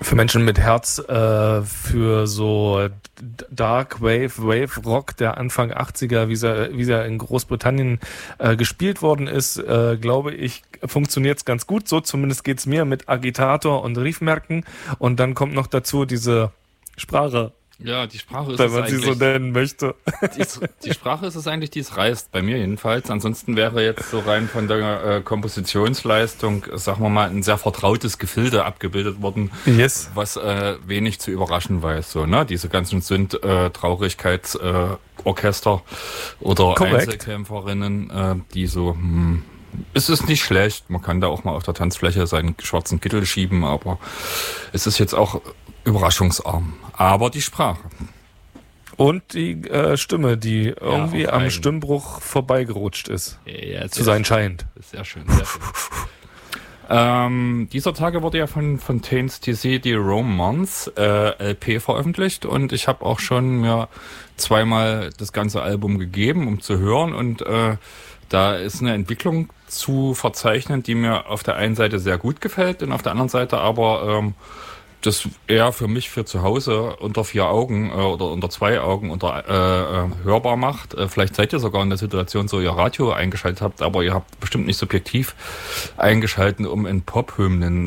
für Menschen mit Herz für so Dark Wave Rock der Anfang 80er, wie er in Großbritannien gespielt worden ist, glaube ich, funktioniert es ganz gut. So zumindest geht's mir mit Agitator und Riefmärkten. Und dann kommt noch dazu diese Sprache. Ja, die Sprache ist wenn es man eigentlich, sie so nennen möchte. Die Sprache ist es eigentlich, die es reißt, bei mir jedenfalls. Ansonsten wäre jetzt so rein von der Kompositionsleistung, sagen wir mal, ein sehr vertrautes Gefilde abgebildet worden, Yes. was wenig zu überraschen weiß. So, ne? Diese ganzen Traurigkeitsorchester oder Korrekt. Einzelkämpferinnen, die so... Es ist nicht schlecht, man kann da auch mal auf der Tanzfläche seinen schwarzen Kittel schieben, aber es ist jetzt auch überraschungsarm. Aber die Sprache. Und die Stimme, die irgendwie am Stimmbruch vorbeigerutscht ist. Ja, zu sein scheint. Sehr schön, sehr schön. Dieser Tage wurde ja von Fontaines DC die Romance LP veröffentlicht und ich habe auch schon mir zweimal das ganze Album gegeben, um zu hören, und da ist eine Entwicklung zu verzeichnen, die mir auf der einen Seite sehr gut gefällt und auf der anderen Seite aber das eher für mich für zu Hause unter 4 Augen oder unter 2 Augen hörbar macht. Vielleicht seid ihr sogar in der Situation, so ihr Radio eingeschaltet habt, aber ihr habt bestimmt nicht subjektiv eingeschaltet, um in Pop-Hymnen